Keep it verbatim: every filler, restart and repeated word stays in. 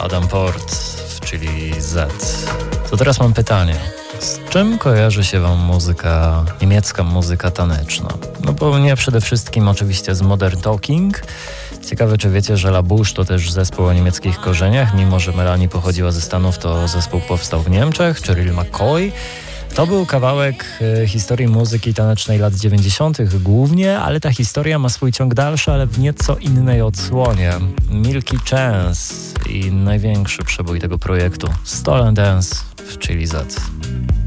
Adam Port, czyli Z. To teraz mam pytanie. Z czym kojarzy się wam muzyka, niemiecka muzyka taneczna? No bo mnie przede wszystkim oczywiście z Modern Talking. Ciekawe, czy wiecie, że La Bouche to też zespół o niemieckich korzeniach. Mimo że Melanie pochodziła ze Stanów, to zespół powstał w Niemczech, Cheryl McCoy. To był kawałek e, historii muzyki tanecznej lat dziewięćdziesiątych głównie, ale ta historia ma swój ciąg dalszy, ale w nieco innej odsłonie. Milky Chance i największy przebój tego projektu Stolen Dance w Chili Z.